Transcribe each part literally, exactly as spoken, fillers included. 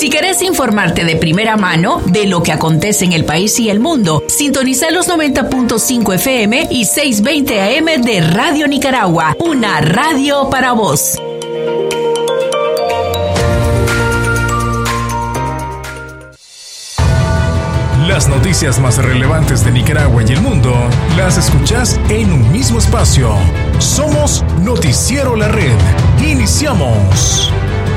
Si querés informarte de primera mano de lo que acontece en el país y el mundo, sintoniza los noventa punto cinco F M y seiscientos veinte A M de Radio Nicaragua, una radio para vos. Las noticias más relevantes de Nicaragua y el mundo las escuchás en un mismo espacio. Somos Noticiero La Red. Iniciamos.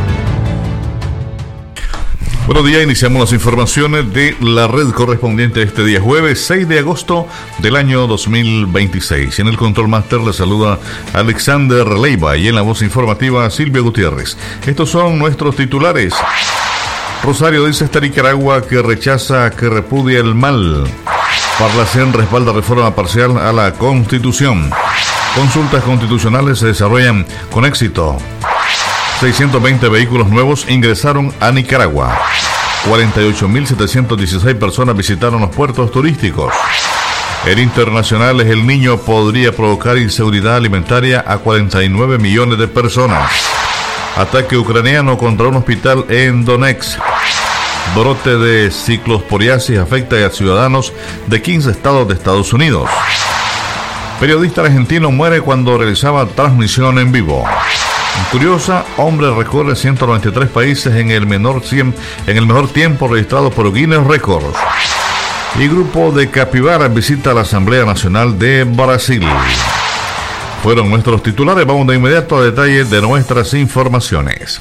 Buenos días, iniciamos las informaciones de La Red correspondiente a este día jueves seis de agosto del año dos mil veintiséis. En el Control Master le saluda Alexander Leiva y en la voz informativa Silvia Gutiérrez. Estos son nuestros titulares. Rosario dice esta Nicaragua que rechaza, que repudia el mal. Parlacén respalda reforma parcial a la Constitución. Consultas constitucionales se desarrollan con éxito. seiscientos veinte vehículos nuevos ingresaron a Nicaragua. cuarenta y ocho mil setecientos dieciséis personas visitaron los puertos turísticos. En internacionales, el niño podría provocar inseguridad alimentaria a cuarenta y nueve millones de personas. Ataque ucraniano contra un hospital en Donetsk. Brote de ciclosporiasis afecta a ciudadanos de quince estados de Estados Unidos. Periodista argentino muere cuando realizaba transmisión en vivo. Curiosa, hombre recorre ciento noventa y tres países en el menor cien, en el mejor tiempo registrado por Guinness Records. Y grupo de capibaras visita la Asamblea Nacional de Brasil. Fueron nuestros titulares. Vamos de inmediato a detalles de nuestras informaciones.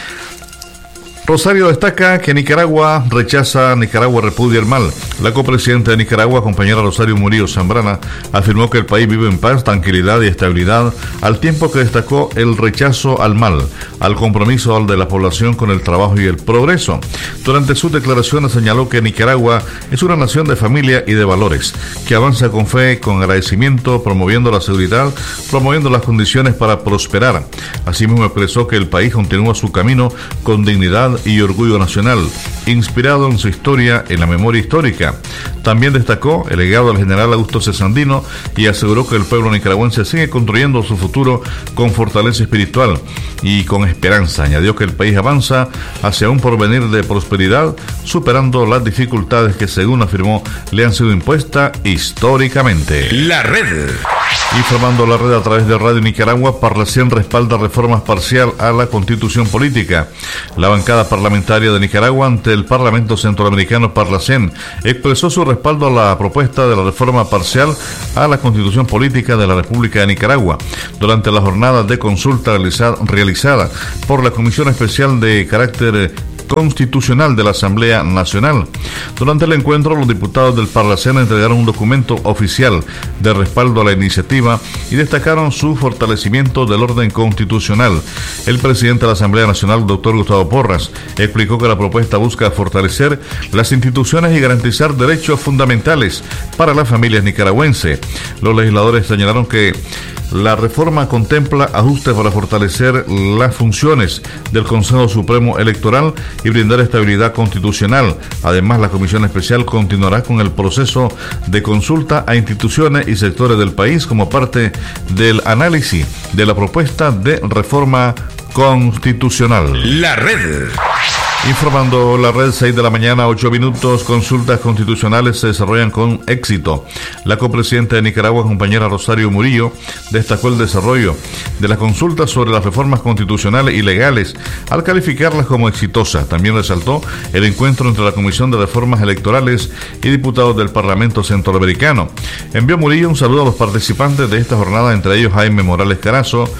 Rosario destaca que Nicaragua rechaza, Nicaragua repudia el mal. La copresidenta de Nicaragua, compañera Rosario Murillo Zambrana, afirmó que el país vive en paz, tranquilidad y estabilidad, al tiempo que destacó el rechazo al mal, al compromiso de la población con el trabajo y el progreso. Durante sus declaraciones señaló que Nicaragua es una nación de familia y de valores, que avanza con fe, con agradecimiento, promoviendo la seguridad, promoviendo las condiciones para prosperar. Asimismo expresó que el país continúa su camino con dignidad y orgullo nacional, inspirado en su historia, en la memoria histórica. También destacó el legado del general Augusto C. Sandino y aseguró que el pueblo nicaragüense sigue construyendo su futuro con fortaleza espiritual y con esperanza. Añadió que el país avanza hacia un porvenir de prosperidad, superando las dificultades que, según afirmó, le han sido impuestas históricamente. La Red. Informando La Red a través de Radio Nicaragua, Parlacén respalda reformas parcial a la Constitución Política. La bancada parlamentaria de Nicaragua ante el Parlamento Centroamericano Parlacén expresó su respaldo a la propuesta de la reforma parcial a la Constitución Política de la República de Nicaragua durante la jornada de consulta realizada, realizada por la Comisión Especial de Carácter Constitucional de la Asamblea Nacional. Durante el encuentro, los diputados del Parlacén entregaron un documento oficial de respaldo a la iniciativa y destacaron su fortalecimiento del orden constitucional. El presidente de la Asamblea Nacional, doctor Gustavo Porras, explicó que la propuesta busca fortalecer las instituciones y garantizar derechos fundamentales para las familias nicaragüenses. Los legisladores señalaron que la reforma contempla ajustes para fortalecer las funciones del Consejo Supremo Electoral y brindar estabilidad constitucional. Además, la Comisión Especial continuará con el proceso de consulta a instituciones y sectores del país como parte del análisis de la propuesta de reforma constitucional. La Red. Informando La Red, seis de la mañana, ocho minutos. Consultas constitucionales se desarrollan con éxito. La copresidenta de Nicaragua, compañera Rosario Murillo, destacó el desarrollo de las consultas sobre las reformas constitucionales y legales al calificarlas como exitosas. También resaltó el encuentro entre la Comisión de Reformas Electorales y diputados del Parlamento Centroamericano. Envió Murillo un saludo a los participantes de esta jornada, entre ellos Jaime Morales Carazo,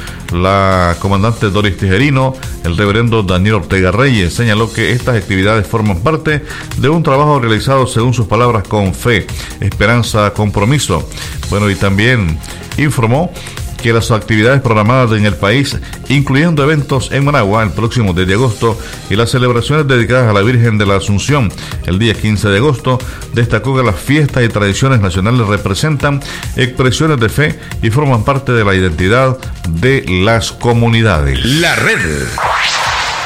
la comandante Doris Tijerino, el reverendo Daniel Ortega Reyes. Señaló que estas actividades forman parte de un trabajo realizado, según sus palabras, con fe, esperanza, compromiso. Bueno, y también informó que las actividades programadas en el país, incluyendo eventos en Managua el próximo diez de agosto y las celebraciones dedicadas a la Virgen de la Asunción el día quince de agosto, destacó que las fiestas y tradiciones nacionales representan expresiones de fe y forman parte de la identidad de las comunidades. La Red.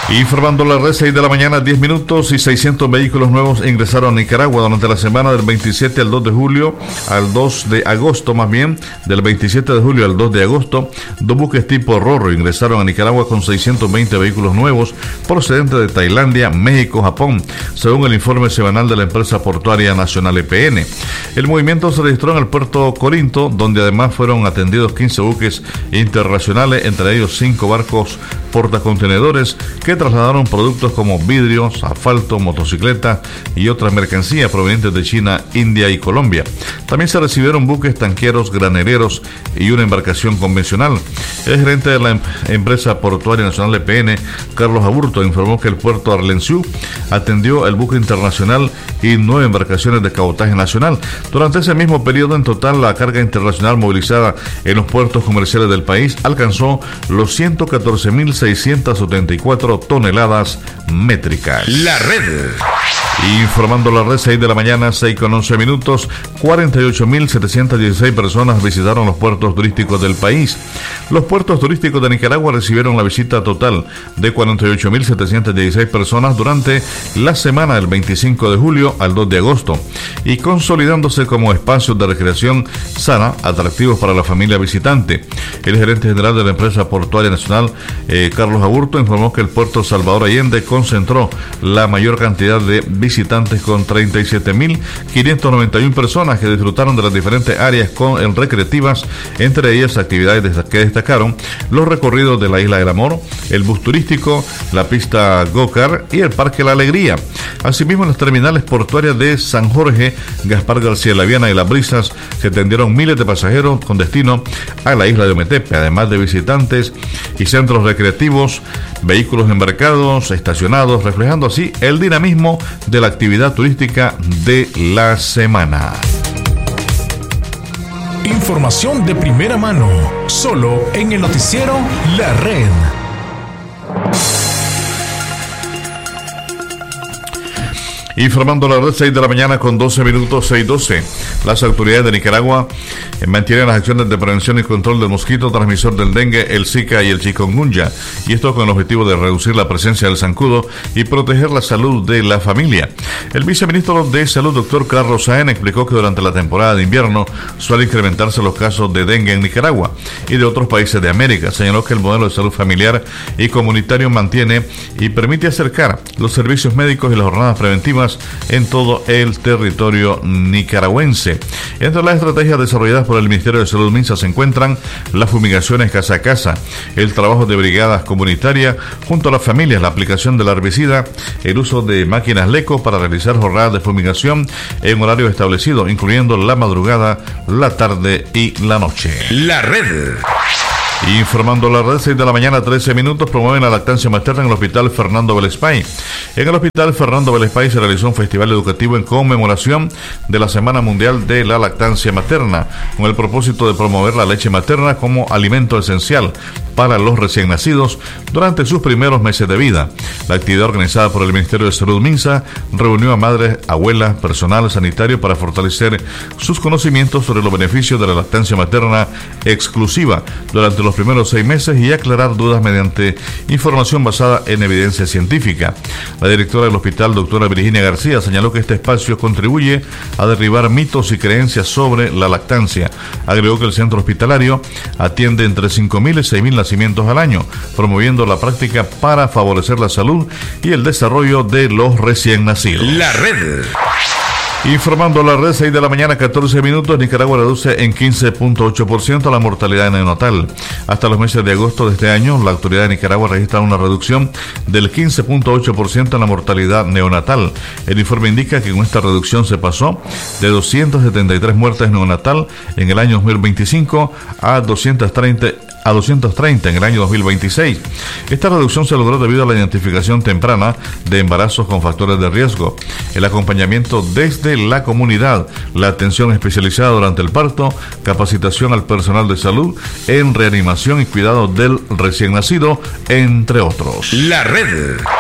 Informando la red, seis de la mañana, diez minutos, y seiscientos vehículos nuevos ingresaron a Nicaragua durante la semana del veintisiete al dos de julio, al dos de agosto más bien, del veintisiete de julio al dos de agosto, dos buques tipo Rorro ingresaron a Nicaragua con seiscientos veinte vehículos nuevos procedentes de Tailandia, México, Japón, según el informe semanal de la empresa portuaria nacional E P N. El movimiento se registró en el puerto Corinto, donde además fueron atendidos quince buques internacionales, entre ellos cinco barcos portacontenedores que trasladaron productos como vidrios, asfalto, motocicletas y otras mercancías provenientes de China, India y Colombia. También se recibieron buques tanqueros, granereros y una embarcación convencional. El gerente de la em- empresa portuaria nacional E P N, Carlos Aburto, informó que el puerto Arlenciú atendió el buque internacional y nueve embarcaciones de cabotaje nacional. Durante ese mismo periodo, en total, la carga internacional movilizada en los puertos comerciales del país alcanzó los ciento catorce mil seiscientos setenta y cuatro toneladas métricas. La red. Informando la red, seis de la mañana, seis con once minutos, cuarenta y ocho mil setecientos dieciséis personas visitaron los puertos turísticos del país. Los puertos turísticos de Nicaragua recibieron la visita total de cuarenta y ocho mil setecientos dieciséis personas durante la semana del veinticinco de julio al dos de agosto, y consolidándose como espacios de recreación sana, atractivos para la familia visitante. El gerente general de la empresa portuaria nacional, eh, Carlos Aburto, informó que el puerto Salvador Allende concentró la mayor cantidad de visitantes con treinta y siete mil quinientas noventa y una personas que disfrutaron de las diferentes áreas con el recreativas, entre ellas actividades que destacaron los recorridos de la Isla del Amor, el bus turístico, la pista go-kart y el Parque La Alegría. Asimismo, en las terminales portuarias de San Jorge, Gaspar García Laviana y Las Brisas se atendieron miles de pasajeros con destino a la isla de Ometepe, además de visitantes y centros recreativos, vehículos embarcados, estacionados, reflejando así el dinamismo de la actividad turística de la semana. Información de primera mano, solo en el noticiero La Red. Informando la red, seis de la mañana con doce minutos, seis doce. Las autoridades de Nicaragua mantienen las acciones de prevención y control del mosquito transmisor del dengue, el Zika y el chikungunya, y esto con el objetivo de reducir la presencia del zancudo y proteger la salud de la familia. El viceministro de Salud, doctor Carlos Saenz, explicó que durante la temporada de invierno suele incrementarse los casos de dengue en Nicaragua y de otros países de América. Señaló que el modelo de salud familiar y comunitario mantiene y permite acercar los servicios médicos y las jornadas preventivas en todo el territorio nicaragüense. Entre las estrategias desarrolladas por el Ministerio de Salud MINSA se encuentran las fumigaciones casa a casa, el trabajo de brigadas comunitarias junto a las familias, la aplicación del herbicida, el uso de máquinas LECO para realizar jornadas de fumigación en horario establecido, incluyendo la madrugada, la tarde y la noche. La red. Informando la red, seis de la mañana, trece minutos, promueven la lactancia materna en el Hospital Fernando Belespay. En el Hospital Fernando Belespay se realizó un festival educativo en conmemoración de la Semana Mundial de la Lactancia Materna, con el propósito de promover la leche materna como alimento esencial para los recién nacidos durante sus primeros meses de vida. La actividad organizada por el Ministerio de Salud MINSA reunió a madres, abuelas, personal sanitario para fortalecer sus conocimientos sobre los beneficios de la lactancia materna exclusiva durante los primeros seis meses y aclarar dudas mediante información basada en evidencia científica. La directora del hospital, doctora Virginia García, señaló que este espacio contribuye a derribar mitos y creencias sobre la lactancia. Agregó que el centro hospitalario atiende entre cinco mil y seis mil nacimientos al año, promoviendo la práctica para favorecer la salud y el desarrollo de los recién nacidos. La red. Informando la red, seis de la mañana, catorce minutos, Nicaragua reduce en quince punto ocho por ciento la mortalidad neonatal. Hasta los meses de agosto de este año, la autoridad de Nicaragua registra una reducción del quince punto ocho por ciento en la mortalidad neonatal. El informe indica que con esta reducción se pasó de doscientas setenta y tres muertes neonatal en el año dos mil veinticinco a doscientas treinta a doscientos treinta en el año dos mil veintiséis. Esta reducción se logró debido a la identificación temprana de embarazos con factores de riesgo, el acompañamiento desde la comunidad, la atención especializada durante el parto, capacitación al personal de salud en reanimación y cuidado del recién nacido, entre otros. La red.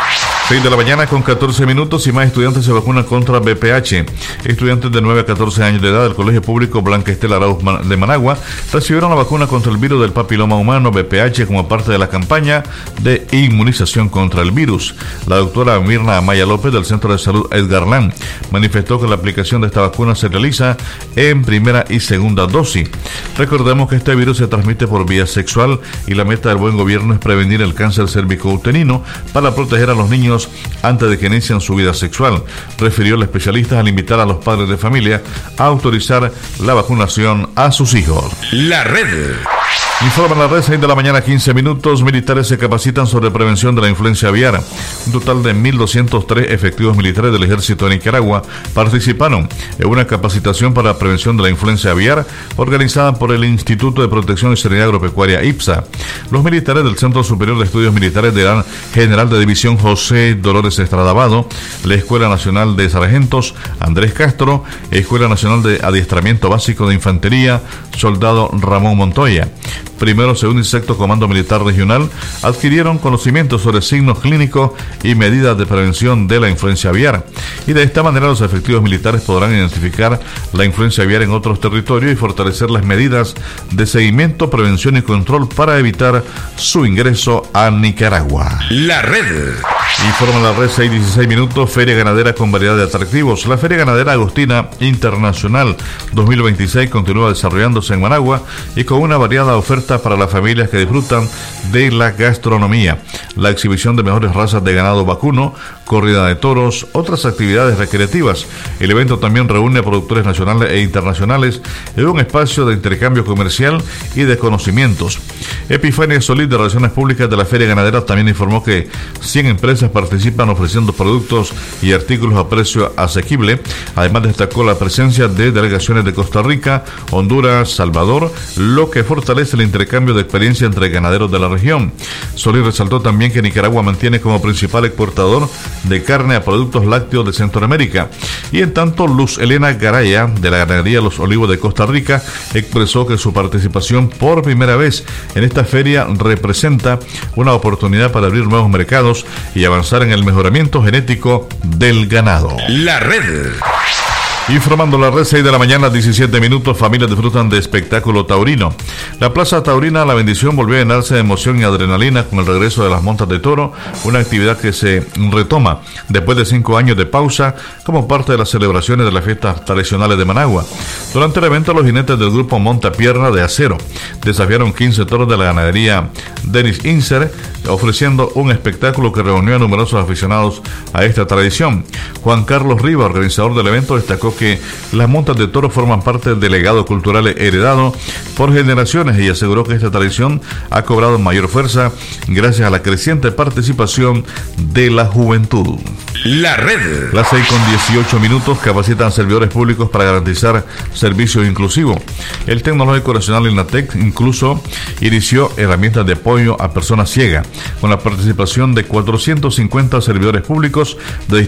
seis de la mañana con catorce minutos y más estudiantes se vacunan contra B P H. Estudiantes de nueve a catorce años de edad del Colegio Público Blanca Estela Arauz de Managua recibieron la vacuna contra el virus del papiloma humano B P H como parte de la campaña de inmunización contra el virus. La doctora Mirna Amaya López del Centro de Salud Edgar Lang manifestó que la aplicación de esta vacuna se realiza en primera y segunda dosis. Recordemos que este virus se transmite por vía sexual y la meta del buen gobierno es prevenir el cáncer cérvico-uterino para proteger a los niños antes de que inicien su vida sexual, refirió el especialista al invitar a los padres de familia a autorizar la vacunación a sus hijos. La red. Informa la red, seis de la mañana, quince minutos. Militares se capacitan sobre prevención de la influencia aviar. Un total de mil doscientos tres efectivos militares del Ejército de Nicaragua participaron en una capacitación para la prevención de la influencia aviar organizada por el Instituto de Protección y Sanidad Agropecuaria I P S A. Los militares del Centro Superior de Estudios Militares de la General de División José Dolores Estradabado, la Escuela Nacional de Sargentos Andrés Castro, Escuela Nacional de Adiestramiento Básico de Infantería Soldado Ramón Montoya, Primero, Segundo y Sexto Comando Militar Regional, adquirieron conocimientos sobre signos clínicos y medidas de prevención de la influencia aviar. Y de esta manera los efectivos militares podrán identificar la influencia aviar en otros territorios y fortalecer las medidas de seguimiento, prevención y control para evitar su ingreso a Nicaragua. La red. Informa la red, seis dieciséis minutos. Feria ganadera con variedad de atractivos. La Feria Ganadera Agostina Internacional dos mil veintiséis continúa desarrollándose en Managua y con una variada oferta para las familias que disfrutan de la gastronomía, la exhibición de mejores razas de ganado vacuno, corrida de toros, otras actividades recreativas. El evento también reúne a productores nacionales e internacionales en un espacio de intercambio comercial y de conocimientos. Epifania Solís de Relaciones Públicas de la Feria Ganadera también informó que cien empresas participan ofreciendo productos y artículos a precio asequible. Además destacó la presencia de delegaciones de Costa Rica, Honduras, Salvador, lo que fortalece el intercambio de experiencia entre ganaderos de la región. Solís resaltó también que Nicaragua mantiene como principal exportador de carne a productos lácteos de Centroamérica. Y en tanto, Luz Elena Garaya de la ganadería Los Olivos de Costa Rica expresó que su participación por primera vez en esta feria representa una oportunidad para abrir nuevos mercados y avanzar en el mejoramiento genético del ganado. La red. Informando la red, seis de la mañana, diecisiete minutos, familias disfrutan de espectáculo taurino. La Plaza Taurina La Bendición volvió a llenarse de emoción y adrenalina con el regreso de las montas de toro, una actividad que se retoma después de cinco años de pausa como parte de las celebraciones de las fiestas tradicionales de Managua. Durante el evento, los jinetes del grupo Monta Pierna de Acero desafiaron quince toros de la ganadería Denis Inser, ofreciendo un espectáculo que reunió a numerosos aficionados a esta tradición. Juan Carlos Rivas, organizador del evento, destacó que las montas de toro forman parte del legado cultural heredado por generaciones y aseguró que esta tradición ha cobrado mayor fuerza gracias a la creciente participación de la juventud. La red. Las seis con dieciocho minutos, capacitan servidores públicos para garantizar servicio inclusivo. El Tecnológico Nacional INATEC incluso inició herramientas de apoyo a personas ciegas, con la participación de cuatrocientos cincuenta servidores públicos de